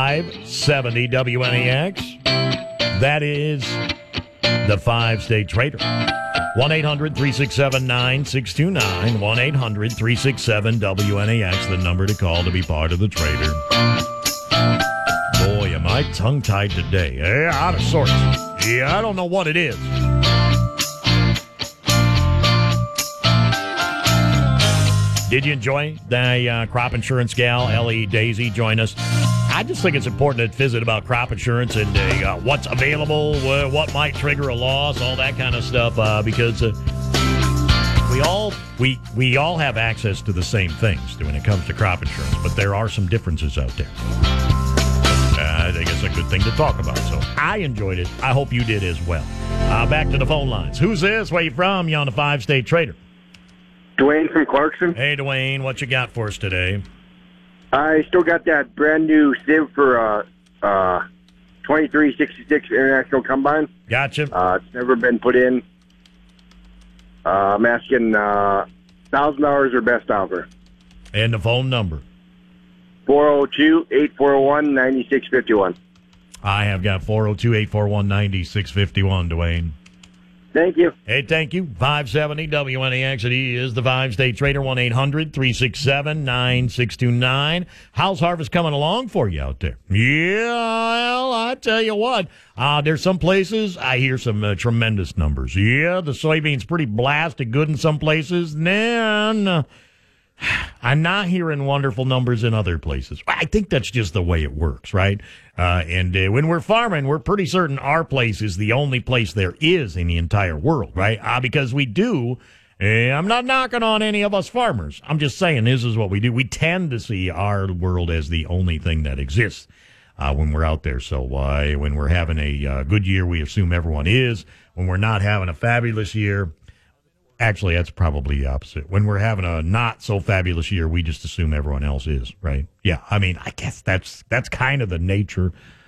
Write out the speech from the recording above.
570 WNEX. That is the Five-State Trader. 1-800-367-9629. 1-800-367-WNAX, the number to call to be part of the Trader. Boy, am I tongue-tied today. Out of sorts. Yeah, I don't know what it is. Did you enjoy the crop insurance gal, Ellie Daisy, join us? I just think it's important to visit about crop insurance and what's available, what might trigger a loss, all that kind of stuff, because we all have access to the same things when it comes to crop insurance, but there are some differences out there. I think it's a good thing to talk about. So I enjoyed it. I hope you did as well. Back to the phone lines. Who's this? Where you from? You on the Five-State Trader? Dwayne from Clarkson. Hey, Dwayne. What you got for us today? I still got that brand new Civ for 2366 International Combine. Gotcha. It's never been put in. I'm asking $1,000 or best offer. And the phone number? 402-841-9651. I have got 402-841-9651, Dwayne. Thank you. Hey, thank you. 570 WNAX. It is the Five-State Trader. 1-800-367-9629. How's harvest coming along for you out there? Yeah, well, I tell you what. There's some places I hear some tremendous numbers. Yeah, the soybeans pretty blasted good in some places. Nah, I'm not hearing wonderful numbers in other places. I think that's just the way it works, right? And when we're farming, we're pretty certain our place is the only place there is in the entire world, right? Because we do. I'm not knocking on any of us farmers. I'm just saying this is what we do. We tend to see our world as the only thing that exists when we're out there. So when we're having a good year, we assume everyone is. When we're not having a fabulous year, actually, that's probably the opposite. When we're having a not so fabulous year, we just assume everyone else is, right? Yeah, I mean, I guess that's kind of the nature